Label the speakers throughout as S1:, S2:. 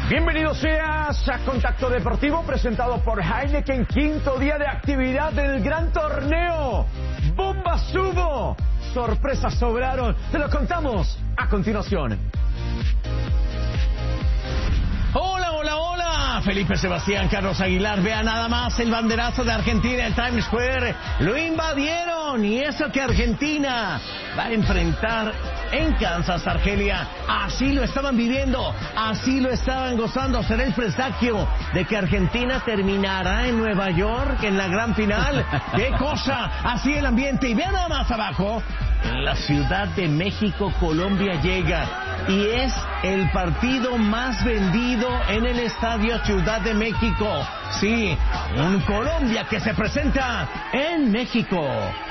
S1: Bienvenido seas a Contacto Deportivo, presentado por Heineken, quinto día de actividad del gran torneo. ¡Bombas hubo! Sorpresas sobraron, te lo contamos a continuación.
S2: Hola, hola, hola, Felipe Sebastián, Carlos Aguilar, vea nada más el banderazo de Argentina en Times Square, lo invadieron y eso que Argentina va a enfrentar en Kansas, Argelia, así lo estaban viviendo, así lo estaban gozando, será el presagio de que Argentina terminará en Nueva York en la gran final, qué cosa, así el ambiente, y vean nada más abajo, en la Ciudad de México, Colombia llega, y es el partido más vendido en el Estadio Ciudad de México, sí, un Colombia que se presenta en México.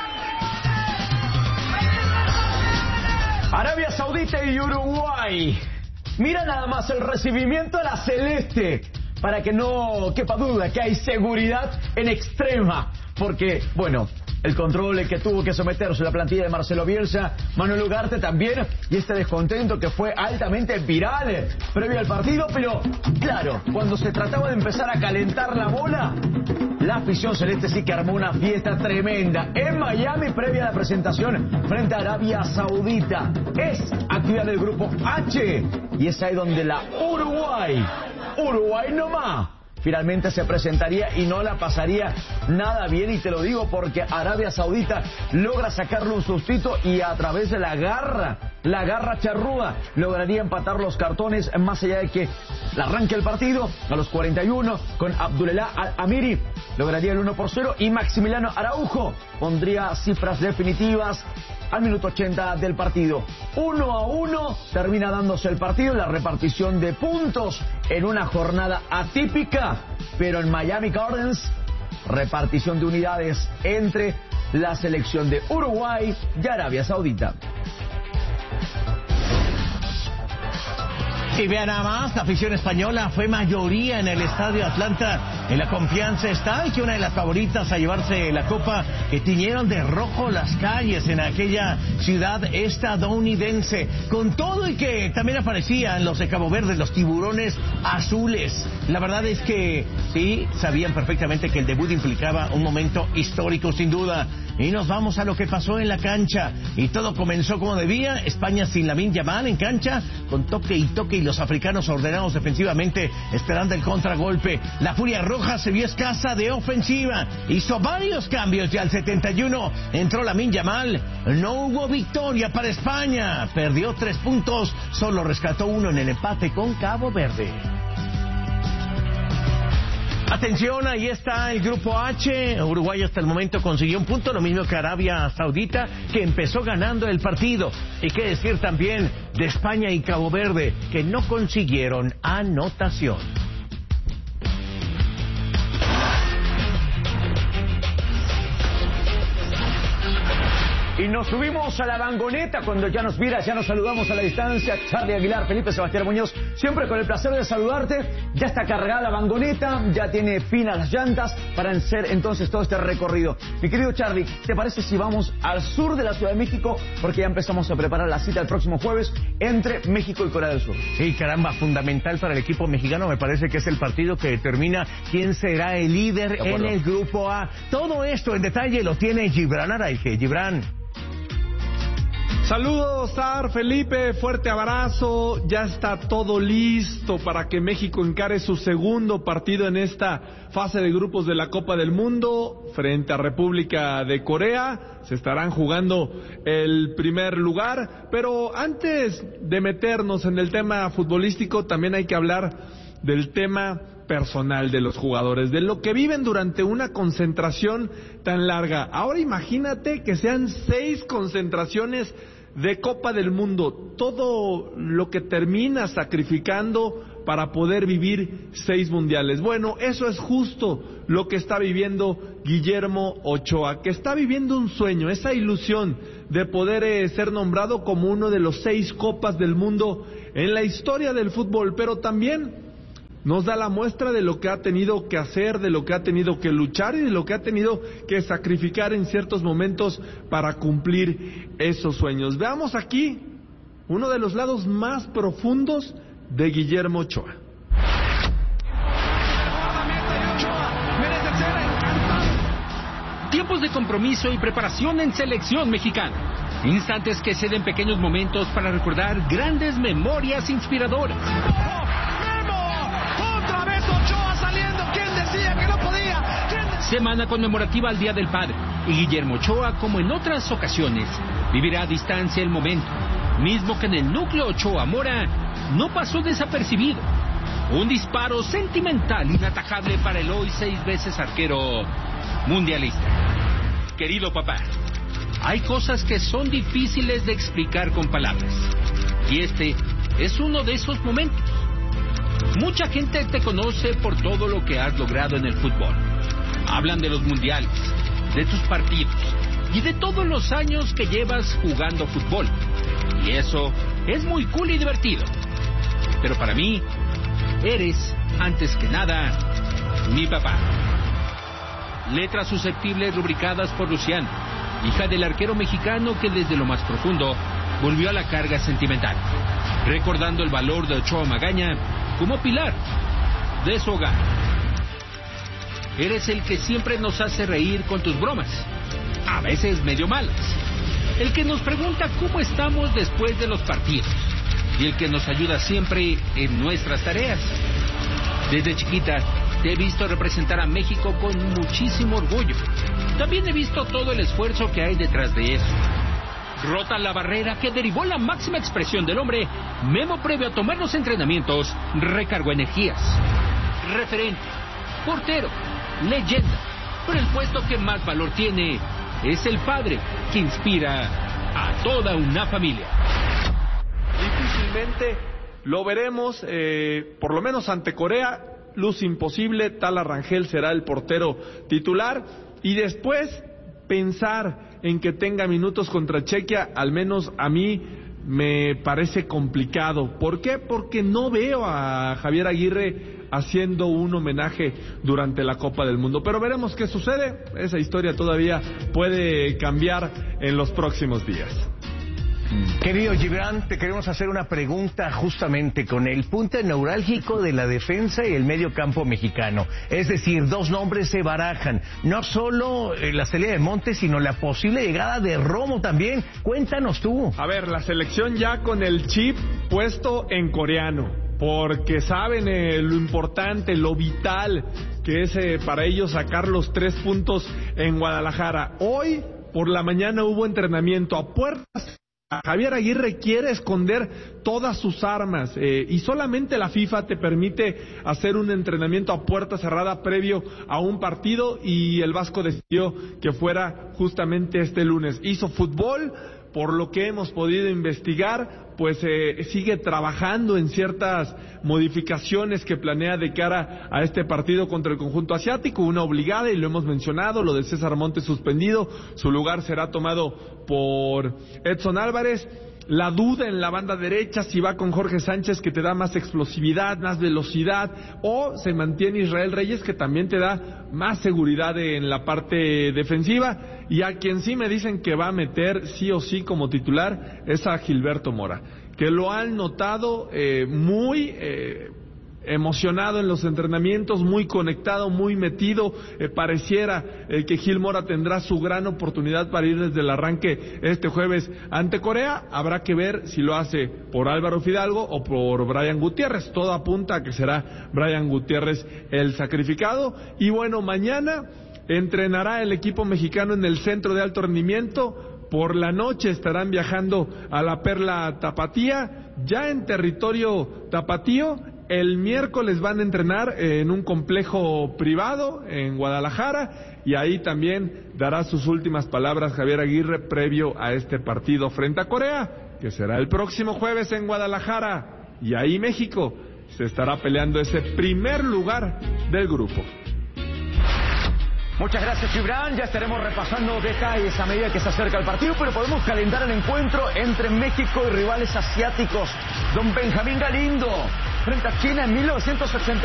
S1: Arabia Saudita y Uruguay. Mira nada más el recibimiento a la celeste, para que no quepa duda que hay seguridad en extrema, porque, bueno, el control que tuvo que someterse la plantilla de Marcelo Bielsa, Manuel Ugarte también, y este descontento que fue altamente viral previo al partido, pero claro, cuando se trataba de empezar a calentar la bola, la afición celeste sí que armó una fiesta tremenda en Miami previa a la presentación frente a Arabia Saudita. Es actividad del grupo H y es ahí donde la Uruguay nomás, finalmente se presentaría y no la pasaría nada bien, y te lo digo porque Arabia Saudita logra sacarle un sustito y a través de la garra charrúa lograría empatar los cartones, más allá de que arranque el partido a los 41 con Abdullah Al-Amiri lograría el 1-0 y Maximiliano Araujo pondría cifras definitivas al minuto 80 del partido. 1-1 termina dándose el partido, la repartición de puntos en una jornada atípica, pero en Miami Gardens, repartición de unidades entre la selección de Uruguay y Arabia Saudita.
S2: Y vean nada más, la afición española fue mayoría en el Estadio Atlanta. En la confianza está y que una de las favoritas a llevarse la copa, que tiñeron de rojo las calles en aquella ciudad estadounidense. Con todo y que también aparecían los de Cabo Verde, los tiburones azules. La verdad es que sí, sabían perfectamente que el debut implicaba un momento histórico sin duda. Y nos vamos a lo que pasó en la cancha. Y todo comenzó como debía. España sin Lamine Yamal en cancha, con toque y los africanos ordenados defensivamente, esperando el contragolpe. La Furia Roja se vio escasa de ofensiva. Hizo varios cambios y al 71 entró Lamine Yamal. No hubo victoria para España. Perdió 3 puntos. Solo rescató 1 en el empate con Cabo Verde. Atención, ahí está el grupo H. Uruguay hasta el momento consiguió un punto, lo mismo que Arabia Saudita, que empezó ganando el partido. Y qué decir también de España y Cabo Verde, que no consiguieron anotación.
S1: Y nos subimos a la vangoneta cuando ya nos mira, ya nos saludamos a la distancia. Charly Aguilar, Felipe Sebastián Muñoz, siempre con el placer de saludarte. Ya está cargada la vangoneta, ya tiene finas las llantas para hacer entonces todo este recorrido. Mi querido Charly, ¿te parece si vamos al sur de la Ciudad de México? Porque ya empezamos a preparar la cita el próximo jueves entre México y Corea del Sur.
S2: Sí, caramba, fundamental para el equipo mexicano. Me parece que es el partido que determina quién será el líder en el grupo A. Todo esto en detalle lo tiene Gibran Araige. Gibran.
S3: Saludos, Sar, Felipe, fuerte abrazo. Ya está todo listo para que México encare su segundo partido en esta fase de grupos de la Copa del Mundo frente a República de Corea. Se estarán jugando el primer lugar, pero antes de meternos en el tema futbolístico, también hay que hablar del tema personal de los jugadores, de lo que viven durante una concentración tan larga. Ahora imagínate que sean 6 concentraciones de Copa del Mundo, todo lo que termina sacrificando para poder vivir 6 mundiales. Bueno, eso es justo lo que está viviendo Guillermo Ochoa, que está viviendo un sueño, esa ilusión de poder ser nombrado como uno de los 6 Copas del Mundo en la historia del fútbol, pero también nos da la muestra de lo que ha tenido que hacer, de lo que ha tenido que luchar y de lo que ha tenido que sacrificar en ciertos momentos para cumplir esos sueños. Veamos aquí uno de los lados más profundos de Guillermo Ochoa.
S4: tiempos de compromiso y preparación en selección mexicana. Instantes que ceden pequeños momentos para recordar grandes memorias inspiradoras.
S5: ¡Otra vez Ochoa saliendo! ¿Quién decía que no podía?
S4: Semana conmemorativa al Día del Padre, y Guillermo Ochoa, como en otras ocasiones, vivirá a distancia el momento, mismo que en el núcleo Ochoa Mora no pasó desapercibido. Un disparo sentimental inatajable para el hoy 6 veces arquero mundialista. Querido papá, hay cosas que son difíciles de explicar con palabras, y este es uno de esos momentos. Mucha gente te conoce por todo lo que has logrado en el fútbol. Hablan de los mundiales, de tus partidos y de todos los años que llevas jugando fútbol. Y eso es muy cool y divertido. Pero para mí, eres, antes que nada, mi papá. Letras susceptibles rubricadas por Luciano, hija del arquero mexicano que desde lo más profundo volvió a la carga sentimental, recordando el valor de Ochoa Magaña como pilar de su hogar. Eres el que siempre nos hace reír con tus bromas, a veces medio malas. El que nos pregunta cómo estamos después de los partidos. Y el que nos ayuda siempre en nuestras tareas. Desde chiquita te he visto representar a México con muchísimo orgullo. También he visto todo el esfuerzo que hay detrás de eso. Rota la barrera que derivó la máxima expresión del hombre, Memo, previo a tomar los entrenamientos, recargó energías. Referente, portero, leyenda, pero el puesto que más valor tiene es el padre, que inspira a toda una familia.
S3: Difícilmente lo veremos, por lo menos ante Corea, luz imposible, Tala Rangel será el portero titular, y después pensar en que tenga minutos contra Chequia, al menos a mí me parece complicado. ¿Por qué? Porque no veo a Javier Aguirre haciendo un homenaje durante la Copa del Mundo. Pero veremos qué sucede. Esa historia todavía puede cambiar en los próximos días.
S2: Querido Gibran, te queremos hacer una pregunta justamente con el punto neurálgico de la defensa y el medio campo mexicano. Es decir, dos nombres se barajan. No solo la salida de Montes, sino la posible llegada de Romo también. Cuéntanos tú.
S3: A ver, la selección ya con el chip puesto en coreano, porque saben lo importante, lo vital que es para ellos sacar los 3 puntos en Guadalajara. Hoy por la mañana hubo entrenamiento a puertas. Javier Aguirre quiere esconder todas sus armas, y solamente la FIFA te permite hacer un entrenamiento a puerta cerrada previo a un partido, y el Vasco decidió que fuera justamente este lunes. Hizo fútbol, por lo que hemos podido investigar, pues sigue trabajando en ciertas modificaciones que planea de cara a este partido contra el conjunto asiático, una obligada, y lo hemos mencionado, lo de César Montes suspendido, su lugar será tomado por Edson Álvarez. La duda en la banda derecha, si va con Jorge Sánchez, que te da más explosividad, más velocidad, o se mantiene Israel Reyes, que también te da más seguridad en la parte defensiva, y a quien sí me dicen que va a meter sí o sí como titular es a Gilberto Mora, que lo han notado muy emocionado en los entrenamientos, muy conectado, muy metido. Pareciera que Gil Mora tendrá su gran oportunidad para ir desde el arranque este jueves ante Corea. Habrá que ver si lo hace por Álvaro Fidalgo o por Brian Gutiérrez. Todo apunta a que será Brian Gutiérrez el sacrificado. Y bueno, mañana entrenará el equipo mexicano en el centro de alto rendimiento. Por la noche estarán viajando a la Perla Tapatía, ya en territorio tapatío. El miércoles van a entrenar en un complejo privado en Guadalajara, y ahí también dará sus últimas palabras Javier Aguirre previo a este partido frente a Corea, que será el próximo jueves en Guadalajara, y ahí México se estará peleando ese primer lugar del grupo.
S1: Muchas gracias, Gibran. Ya estaremos repasando detalles a medida que se acerca el partido, pero podemos calentar el encuentro entre México y rivales asiáticos. Don Benjamín Galindo, frente a China en 1980.